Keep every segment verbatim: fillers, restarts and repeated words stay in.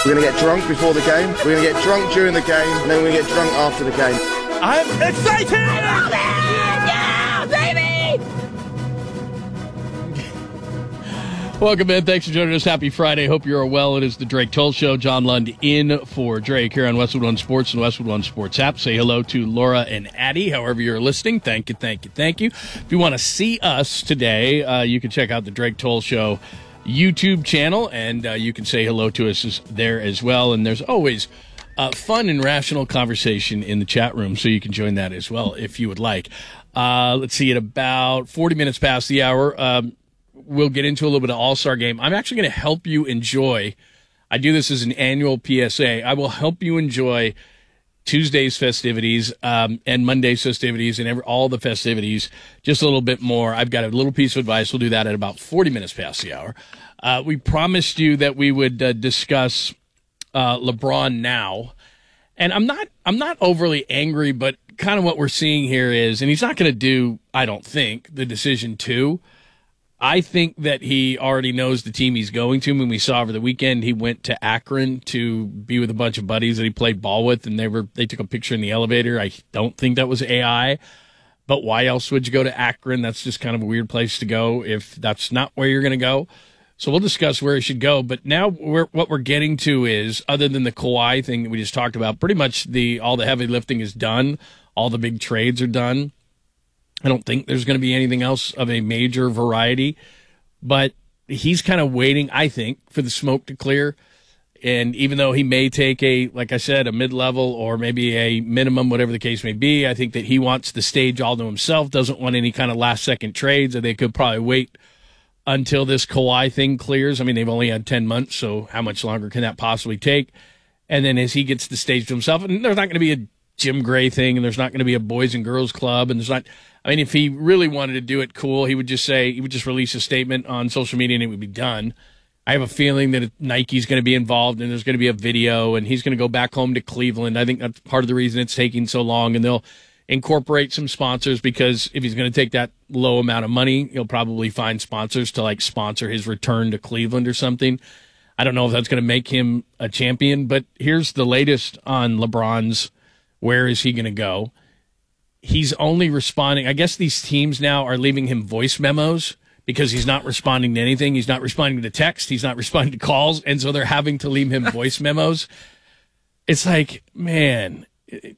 We're going to get drunk before the game, we're going to get drunk during the game, and then we're going to get drunk after the game. I'm excited! I love it! Yeah, baby! Welcome in. Thanks for joining us. Happy Friday. Hope you're well. It is the Drake Toll Show. John Lund in for Drake here on Westwood One Sports and Westwood One Sports app. Say hello to Laura and Addie, however you're listening. Thank you, thank you, thank you. If you want to see us today, uh, you can check out the Drake Toll Show YouTube channel, and uh, you can say hello to us there as well. And there's always uh, fun and rational conversation in the chat room, so you can join that as well if you would like. Uh, let's see, at about forty minutes past the hour, um, we'll get into a little bit of All-Star Game. I'm actually going to help you enjoy, I do this as an annual P S A, I will help you enjoy Tuesday's festivities um, and Monday's festivities and every, all the festivities just a little bit more. I've got a little piece of advice. We'll do that at about forty minutes past the hour. Uh, we promised you that we would uh, discuss uh, LeBron now. And I'm not I'm not overly angry, but kind of what we're seeing here is, and he's not going to do, I don't think, the decision to. I think that he already knows the team he's going to. When we saw over the weekend, he went to Akron to be with a bunch of buddies that he played ball with, and they were they took a picture in the elevator. I don't think that was A I, but why else would you go to Akron? That's just kind of a weird place to go if that's not where you're going to go. So we'll discuss where he should go. But now we're, what we're getting to is, other than the Kawhi thing that we just talked about, pretty much the all the heavy lifting is done. All the big trades are done. I don't think there's going to be anything else of a major variety, but he's kind of waiting, I think, for the smoke to clear. And even though he may take a, like I said, a mid-level or maybe a minimum, whatever the case may be, I think that he wants the stage all to himself, doesn't want any kind of last-second trades, or they could probably wait until this Kawhi thing clears. I mean, they've only had ten months, so how much longer can that possibly take? And then as he gets the stage to himself, and there's not going to be a Jim Gray thing, and there's not going to be a Boys and Girls Club, and there's not, I mean, if he really wanted to do it cool, he would just say, he would just release a statement on social media and it would be done. I have a feeling that Nike's going to be involved and there's going to be a video and he's going to go back home to Cleveland. I think that's part of the reason it's taking so long, and they'll incorporate some sponsors, because if he's going to take that low amount of money, he'll probably find sponsors to like sponsor his return to Cleveland or something. I don't know if that's going to make him a champion, but here's the latest on LeBron's, where is he going to go? He's only responding. I guess these teams now are leaving him voice memos because he's not responding to anything. He's not responding to text. He's not responding to calls. And so they're having to leave him voice memos. It's like, man, it,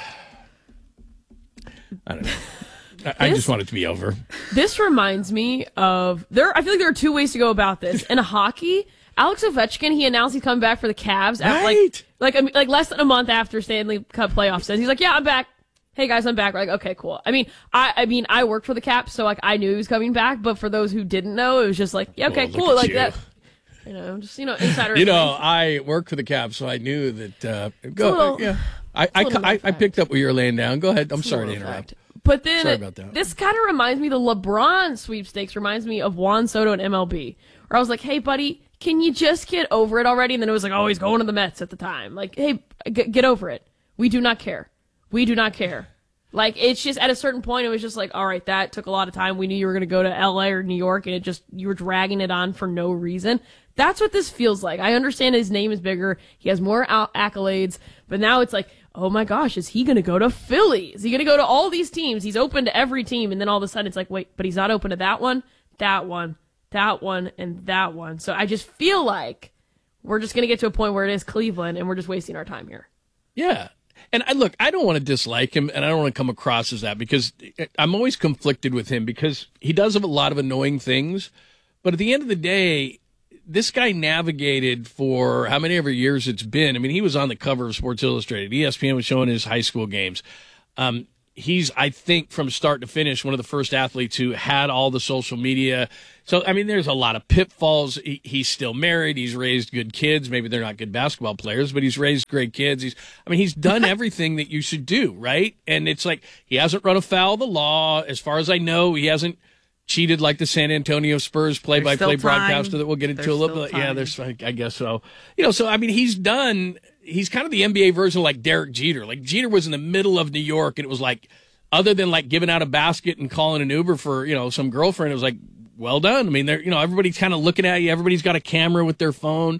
I don't know. I, I just want it to be over. This reminds me of, there. I feel like there are two ways to go about this. In hockey, Alex Ovechkin, he announced he's coming back for the Cavs. After Right. like, like, like less than a month after Stanley Cup playoffs says. He's like, yeah, I'm back. Hey guys, I'm back. We're like, okay, cool. I mean, I, I mean, I worked for the Caps, so like, I knew he was coming back. But for those who didn't know, it was just like, yeah, okay, Oh, look cool, at like you. that. You know, just you know, insider. You know, information. I work for the Cavs, so I knew that. Uh, go, little- yeah, I, a little I, I, I fact. picked up what you were laying down. Go ahead. I'm It's a sorry to little interrupt. fact. But then Sorry about that. this kind of reminds me, the LeBron sweepstakes reminds me of Juan Soto and M L B, where I was like, hey, buddy, can you just get over it already? And then it was like, oh, he's going to the Mets at the time. Like, hey, g- get over it. We do not care. We do not care. Like, it's just, at a certain point, it was just like, all right, that took a lot of time. We knew you were going to go to L A or New York, and it just, you were dragging it on for no reason. That's what this feels like. I understand his name is bigger. He has more acc- accolades, but now it's like, oh my gosh, is he going to go to Philly? Is he going to go to all these teams? He's open to every team, and then all of a sudden it's like, wait, but he's not open to that one, that one, that one, and that one. So I just feel like we're just going to get to a point where it is Cleveland, and we're just wasting our time here. Yeah. And I look, I don't want to dislike him, and I don't want to come across as that, because I'm always conflicted with him, because he does have a lot of annoying things. But at the end of the day, this guy navigated for how many ever years it's been. I mean, he was on the cover of Sports Illustrated. E S P N was showing his high school games. Um, he's, I think, from start to finish, one of the first athletes who had all the social media. So, I mean, there's a lot of pitfalls. He, he's still married. He's raised good kids. Maybe they're not good basketball players, but he's raised great kids. He's, I mean, he's done everything that you should do, right? And it's like, he hasn't run afoul of the law. As far as I know, he hasn't cheated like the San Antonio Spurs play-by-play There's still time. broadcaster that we'll get into There's a little still bit. Yeah, time. there's, I guess so. You know, so, I mean, he's done, he's kind of the N B A version of like Derek Jeter. Like, Jeter was in the middle of New York, and it was like, other than like giving out a basket and calling an Uber for, you know, some girlfriend, it was like, well done. I mean, they're, you know, everybody's kind of looking at you. Everybody's got a camera with their phone.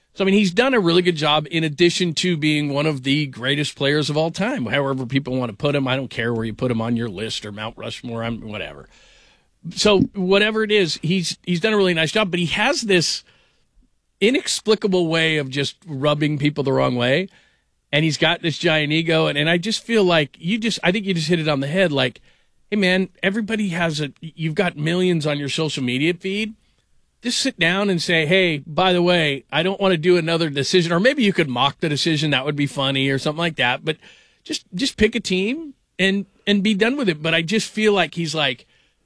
So, I mean, he's done a really good job in addition to being one of the greatest players of all time. However people want to put him, I don't care where you put him on your list or Mount Rushmore, I'm, whatever. So whatever it is, he's he's done a really nice job, but he has this inexplicable way of just rubbing people the wrong way. And he's got this giant ego. And, and I just feel like you just, I think you just hit it on the head. Like, hey, man, everybody has a, you've got millions on your social media feed. Just sit down and say, hey, by the way, I don't want to do another decision. Or maybe you could mock the decision. That would be funny or something like that. But just just pick a team and and be done with it. But I just feel like he's like,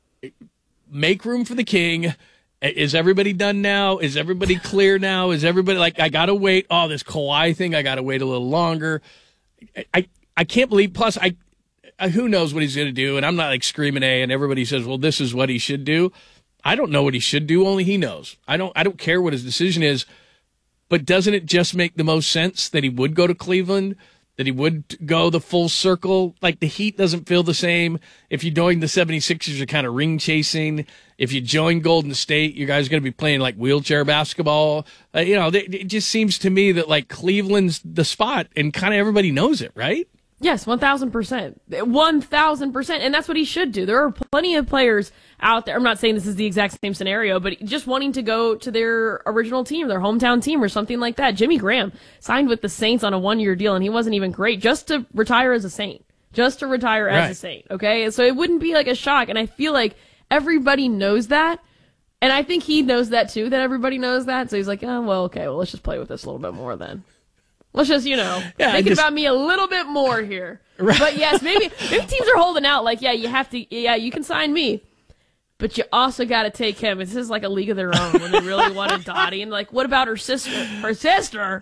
make room for the king. Is everybody done now? Is everybody clear now? Is everybody like, I got to wait. Oh, this Kawhi thing, I got to wait a little longer. I, I, I can't believe. Plus, I, I who knows what he's going to do. And I'm not like screaming A and everybody says, well, this is what he should do. I don't know what he should do. Only he knows. I don't, I don't care what his decision is, but doesn't it just make the most sense that he would go to Cleveland, that he would go the full circle? Like the Heat doesn't feel the same. If you join the seventy-sixers, you're kind of ring chasing. If you join Golden State, you guys are going to be playing like wheelchair basketball. Uh, you know, they, it just seems to me that like Cleveland's the spot and kind of everybody knows it, right? Yes, one thousand percent. one thousand percent. And that's what he should do. There are plenty of players out there. I'm not saying this is the exact same scenario, but just wanting to go to their original team, their hometown team or something like that. Jimmy Graham signed with the Saints on a one-year deal, and he wasn't even great, just to retire as a Saint. Just to retire as Right. a Saint, okay? So it wouldn't be like a shock, and I feel like everybody knows that. And I think he knows that too, that everybody knows that. So he's like, oh, well, okay, well, let's just play with this a little bit more then. Let's just, you know, Yeah, make just- it about me a little bit more here. Right. But yes, maybe maybe teams are holding out. Like, yeah, you have to, yeah, you can sign me, but you also got to take him. This is like a league of their own when they really wanted Dottie. And like, what about her sister? Her sister.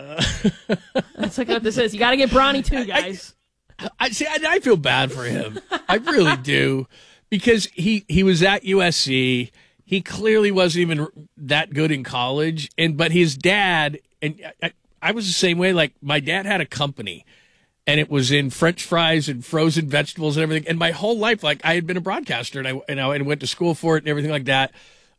That's like what this is. You got to get Bronny too, guys. I see. I, I feel bad for him. I really do, because he he was at U S C. He clearly wasn't even that good in college, and but his dad and I, I was the same way. Like my dad had a company, and it was in French fries and frozen vegetables and everything. And my whole life, like I had been a broadcaster, and I and I and went to school for it and everything like that.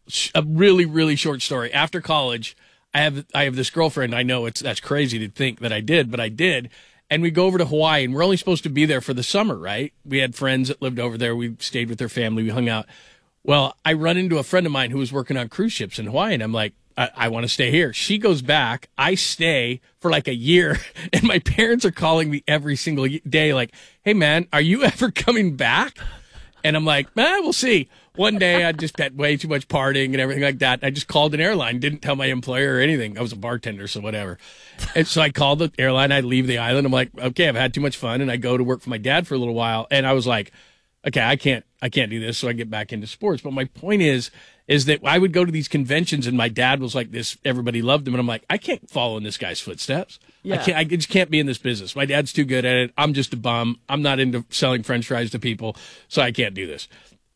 A really really short story. After college, I have I have this girlfriend. I know it's that's crazy to think that I did, but I did. And we go over to Hawaii, and we're only supposed to be there for the summer, right? We had friends that lived over there. We stayed with their family. We hung out. Well, I run into a friend of mine who was working on cruise ships in Hawaii, and I'm like, I, I want to stay here. She goes back. I stay for like a year, and my parents are calling me every single day like, hey, man, are you ever coming back? And I'm like, eh, we'll see. One day I just had way too much partying and everything like that. I just called an airline, didn't tell my employer or anything. I was a bartender, so whatever. And so I called the airline. I leave the island. I'm like, okay, I've had too much fun. And I go to work for my dad for a little while. And I was like, okay, I can't, I can't do this. So I get back into sports. But my point is, is that I would go to these conventions and my dad was like this, everybody loved him. And I'm like, I can't follow in this guy's footsteps. Yeah. I can't, I just can't be in this business. My dad's too good at it. I'm just a bum. I'm not into selling French fries to people. So I can't do this.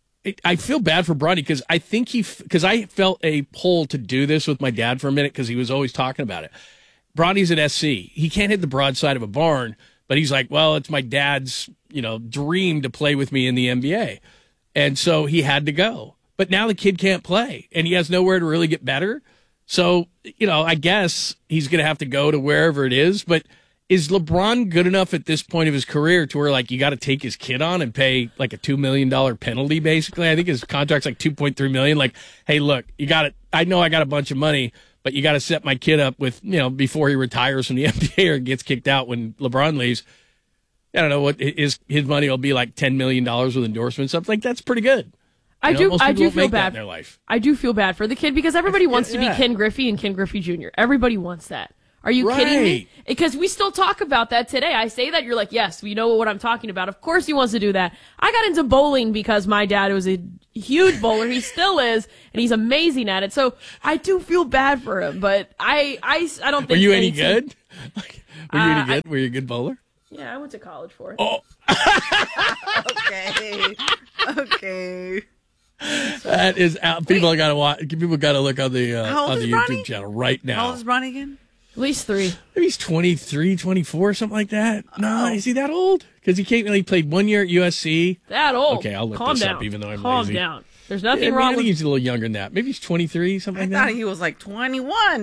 I feel bad for Bronny because I think he, because I felt a pull to do this with my dad for a minute because he was always talking about it. Bronny's at S C. He can't hit the broadside of a barn, but he's like, well, it's my dad's, you know, dream to play with me in the N B A. And so he had to go. But now the kid can't play and he has nowhere to really get better. So, you know, I guess he's going to have to go to wherever it is. But is LeBron good enough at this point of his career to where, like, you got to take his kid on and pay, like, a two million dollars penalty, basically? I think his contract's, like, two point three million dollars. Like, hey, look, you got to – I know I got a bunch of money, but you got to set my kid up with, you know, before he retires from the N B A or gets kicked out when LeBron leaves. I don't know what his his money will be, like ten million dollars with endorsements. Something like that's pretty good. I You know, do. most I people do don't feel make that bad in their life. I do feel bad for the kid because everybody wants to yeah. be Ken Griffey and Ken Griffey Junior Everybody wants that. Are you kidding me? Right. Because we still talk about that today. I say that, you're like, yes, we know what I'm talking about. Of course he wants to do that. I got into bowling because my dad was a huge bowler. He still is, and he's amazing at it. So I do feel bad for him, but I, I, I don't think. Were you any team- good? Like, were you Uh, any good? Were you a good bowler? Yeah, I went to college for it. Oh, Okay. Okay. that is out. People got to watch. People got to look on the uh, How old on is the YouTube Bronny? channel right How now. old is Bronny again? At least three. Maybe he's twenty-three, twenty-four, something like that. No, Oh. is he that old? Because he came. He played one year at U S C. That old. Okay, I'll look Calm this down. up, even though I'm Calm lazy. down. There's Yeah, I nothing mean, I wrong think with. he's a little younger than that. Maybe he's twenty-three, something I like thought that. he was like twenty-one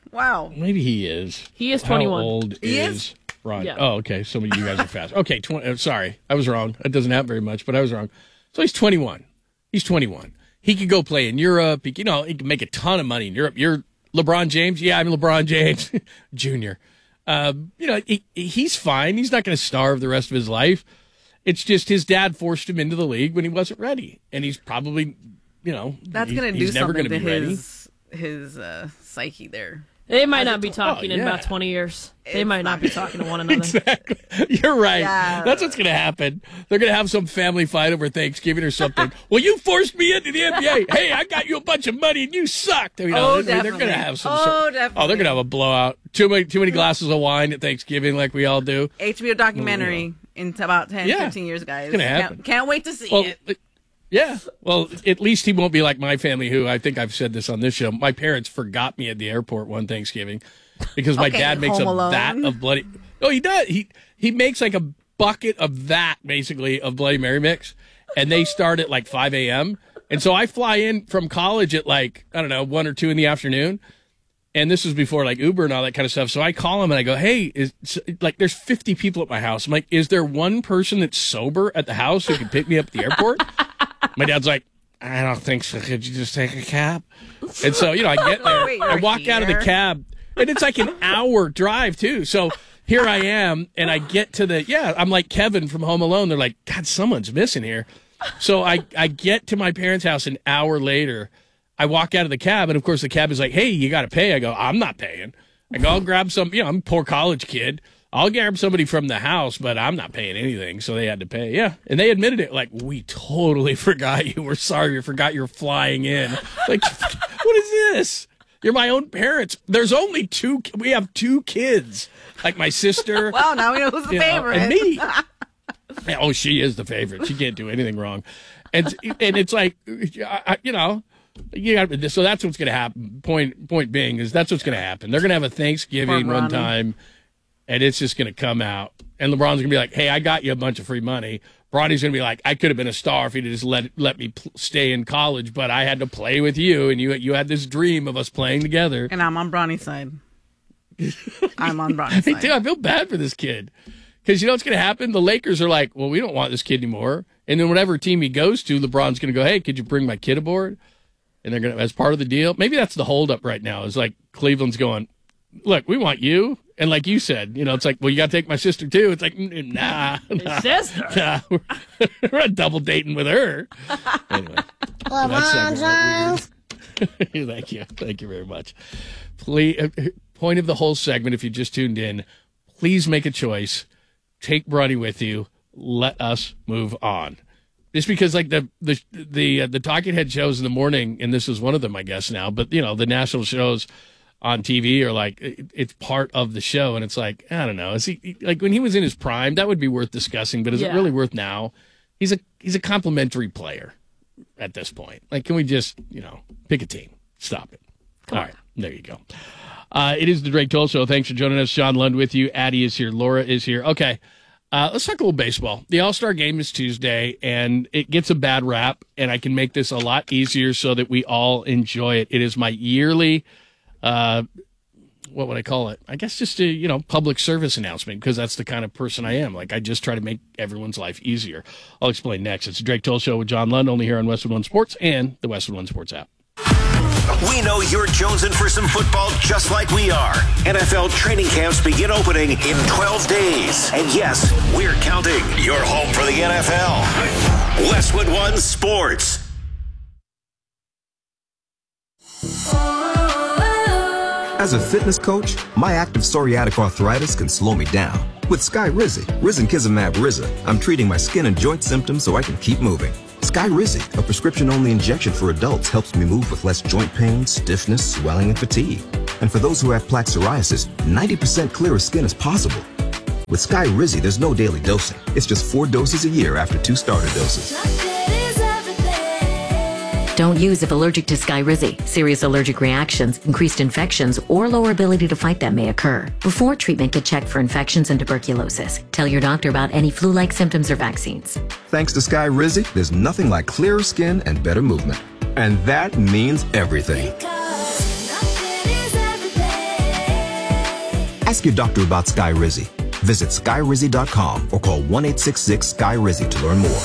Wow. Maybe he is. He is twenty-one. How old He is, is? Ron? Yeah. Oh, okay. Some of you guys are fast. Okay, twenty. Uh, sorry, I was wrong. That doesn't happen very much, but I was wrong. So he's twenty-one. He's twenty-one. He could go play in Europe. He, you know, he can make a ton of money in Europe. You're LeBron James. Yeah, I'm LeBron James Junior Um, you know, he, he's fine. He's not going to starve the rest of his life. It's just his dad forced him into the league when he wasn't ready, and he's probably, you know, That's he, going to do he's never something going to be ready. his, his uh, psyche there. They might As not a be tw- talking oh, in yeah. about twenty years. They It's might not not be gonna- talking to one another. Exactly. You're right. Yeah. That's what's going to happen. They're going to have some family fight over Thanksgiving or something. Well, you forced me into the N B A. Hey, I got you a bunch of money and you sucked. I mean, Oh, I mean, they're definitely. going to have some. Oh, sort- definitely. Oh, they're going to have a blowout. Too many, too many glasses of wine at Thanksgiving, like we all do. H B O documentary in about ten, Yeah. fifteen years, guys. It's gonna happen. Can't, can't wait to see Well, it. yeah. Well, at least he won't be like my family, who I think I've said this on this show. My parents forgot me at the airport one Thanksgiving because my Okay, dad makes Home a Alone. vat of bloody. Oh, he does. He he makes like a bucket of that basically of Bloody Mary mix, and they start at like five a.m. And so I fly in from college at like I don't know one or two in the afternoon. And this was before like Uber and all that kind of stuff. So I call him and I go, hey, is like there's fifty people at my house. I'm like, is there one person that's sober at the house who can pick me up at the airport? My dad's like, I don't think so. Could you just take a cab? And so, you know, I get there. Wait, I you're walk out of the here? cab and it's like an hour drive too. So here I am and I get to the, yeah, I'm like Kevin from Home Alone. They're like, God, someone's missing here. So I, I get to my parents' house an hour later. I walk out of the cab, and of course the cab is like, hey, you got to pay. I go, I'm not paying. I go, I'll grab some, you know, I'm a poor college kid. I'll grab somebody from the house, but I'm not paying anything. So they had to pay. Yeah. And they admitted it. Like, we totally forgot you. We're sorry. We forgot you're flying in. Like, what is this? You're my own parents. There's only two. We have two kids. Like my sister. Well, now we know who's the you know, favorite. and me. Oh, she is the favorite. She can't do anything wrong. And and it's like, I, you know, you got, so that's what's going to happen. Point point being is that's what's going to happen. They're going to have a Thanksgiving Poor one Ronnie. time, and it's just going to come out. And LeBron's going to be like, hey, I got you a bunch of free money. Bronny's going to be like, I could have been a star if he'd just let let me pl- stay in college, but I had to play with you, and you you had this dream of us playing together. And I'm on Bronny's side. I'm on Bronny's Hey, side. dude, I feel bad for this kid. Because you know what's going to happen? The Lakers are like, well, we don't want this kid anymore. And then whatever team he goes to, LeBron's going to go, hey, could you bring my kid aboard? And they're going to, as part of the deal, maybe that's the holdup right now, is like Cleveland's going, look, we want you. And like you said, you know, it's like, well, you got to take my sister too. It's like, "Mm, nah, nah, Sister. nah. We're, we're not double dating with her. Anyway. LeBron James. Thank you. Thank you very much. Please, uh, point of the whole segment, if you just tuned in, please make a choice. Take Bronny with you. Let us move on. Just because, like the the the uh, the talking head shows in the morning, and this is one of them, I guess now. But you know, the national shows on T V are like it, it's part of the show, and it's like I don't know. Is he like when he was in his prime? That would be worth discussing. But is Yeah. it really worth now? He's a he's a complimentary player at this point. Like, can we just you know pick a team? Stop it. All right, there you go. Uh, it is the Drake Toll Show. Thanks for joining us. Sean Lund with you. Addie is here. Laura is here. Okay. Uh, let's talk a little baseball. The All-Star game is Tuesday, and it gets a bad rap, and I can make this a lot easier so that we all enjoy it. It is my yearly, uh, what would I call it? I guess just a, you know, public service announcement, because that's the kind of person I am. Like, I just try to make everyone's life easier. I'll explain next. It's the Drake Toll Show with John Lund, only here on Westwood One Sports and the Westwood One Sports app. We know you're jonesing for some football just like we are. N F L training camps begin opening in twelve days. And yes, we're counting. You're home for the N F L. Westwood One Sports. As a fitness coach, my active psoriatic arthritis can slow me down. With Skyrizi, Risankizumab Riza, I'm treating my skin and joint symptoms so I can keep moving. Skyrizi, a prescription-only injection for adults, helps me move with less joint pain, stiffness, swelling, and fatigue. And for those who have plaque psoriasis, ninety percent clearer skin is possible. With Skyrizi, there's no daily dosing. It's just four doses a year after two starter doses. Don't use if allergic to Skyrizi. Serious allergic reactions, increased infections, or lower ability to fight them may occur. Before treatment, get checked for infections and tuberculosis. Tell your doctor about any flu-like symptoms or vaccines. Thanks to Skyrizi, there's nothing like clearer skin and better movement. And that means everything. Ask your doctor about Skyrizi. Visit skyrizi dot com or call one eight six six Sky Rizzy to learn more.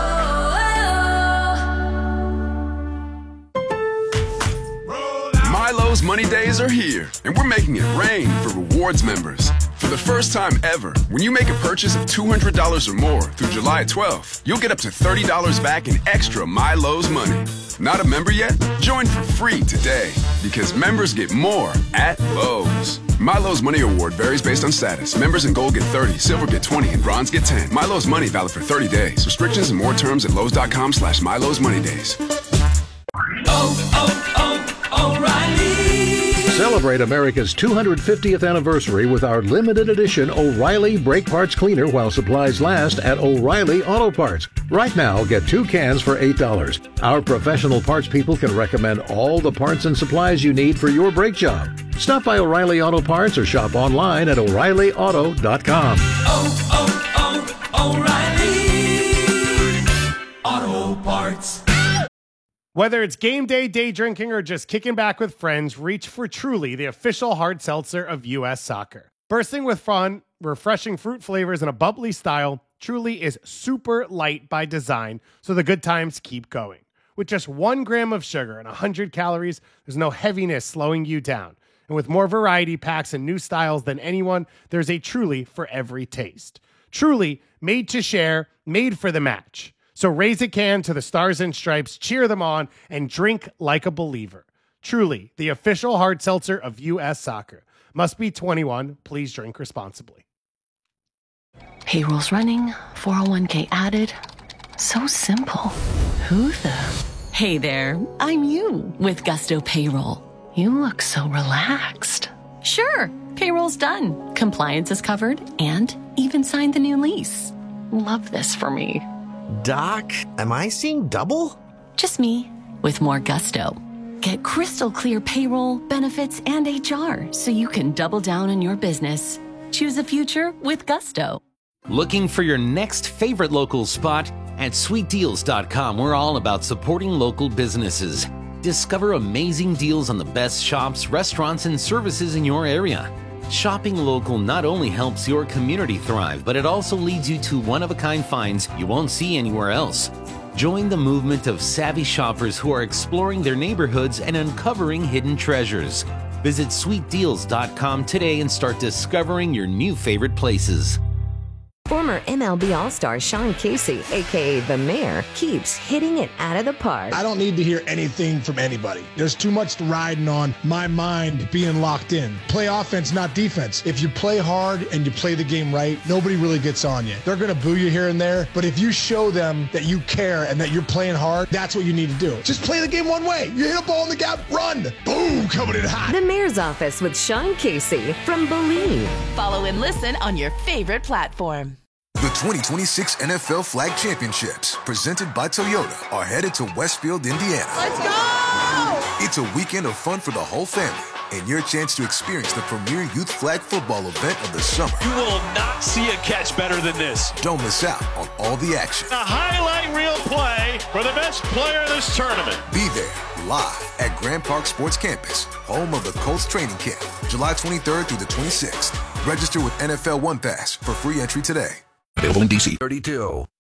Milo's Money Days are here, and we're making it rain for rewards members. For the first time ever, when you make a purchase of two hundred dollars or more through July twelfth, you'll get up to thirty dollars back in extra Milo's money. Not a member yet? Join for free today, because members get more at Lowe's. Milo's Money Award varies based on status. Members in Gold get thirty, Silver get twenty, and Bronze get ten. Milo's Money valid for thirty days. Restrictions and more terms at Lowe's dot com slash Milo's Money Days. Oh, oh, oh, O'Reilly. Celebrate America's two hundred fiftieth anniversary with our limited edition O'Reilly Brake Parts Cleaner while supplies last at O'Reilly Auto Parts. Right now, get two cans for eight dollars. Our professional parts people can recommend all the parts and supplies you need for your brake job. Stop by O'Reilly Auto Parts or shop online at O'Reilly Auto dot com. Oh, oh, oh, O'Reilly Auto Parts. Whether it's game day, day drinking, or just kicking back with friends, reach for Truly, the official hard seltzer of U S Soccer. Bursting with fun, refreshing fruit flavors, and a bubbly style, Truly is super light by design, so the good times keep going. With just one gram of sugar and one hundred calories, there's no heaviness slowing you down. And with more variety packs and new styles than anyone, there's a Truly for every taste. Truly, made to share, made for the match. So raise a can to the Stars and Stripes, cheer them on, and drink like a believer. Truly, the official hard seltzer of U S Soccer. Must be twenty-one. Please drink responsibly. Payroll's running, four oh one k added. So simple. Who the? Hey there, I'm you with Gusto Payroll. You look so relaxed. Sure, payroll's done. Compliance is covered and even signed the new lease. Love this for me. Doc, am I seeing double? Just me, with more gusto. Get crystal clear payroll, benefits, and H R so you can double down on your business. Choose a future with gusto. Looking for your next favorite local spot? At sweet deals dot com, we're all about supporting local businesses. Discover amazing deals on the best shops, restaurants, and services in your area. Shopping local not only helps your community thrive, but it also leads you to one-of-a-kind finds you won't see anywhere else. Join the movement of savvy shoppers who are exploring their neighborhoods and uncovering hidden treasures. Visit sweet deals dot com today and start discovering your new favorite places. Former M L B All-Star Sean Casey, a k a. The Mayor, keeps hitting it out of the park. I don't need to hear anything from anybody. There's too much riding on my mind being locked in. Play offense, not defense. If you play hard and you play the game right, nobody really gets on you. They're going to boo you here and there, but if you show them that you care and that you're playing hard, that's what you need to do. Just play the game one way. You hit a ball in the gap, run. Boom, coming in hot. The Mayor's Office with Sean Casey from Believe. Follow and listen on your favorite platform. The twenty twenty-six N F L Flag Championships, presented by Toyota, are headed to Westfield, Indiana. Let's go! It's a weekend of fun for the whole family and your chance to experience the premier youth flag football event of the summer. You will not see a catch better than this. Don't miss out on all the action. A highlight reel play for the best player of this tournament. Be there live at Grand Park Sports Campus, home of the Colts training camp, July twenty-third through the twenty-sixth. Register with N F L One Pass for free entry today. Available in D C. thirty-two.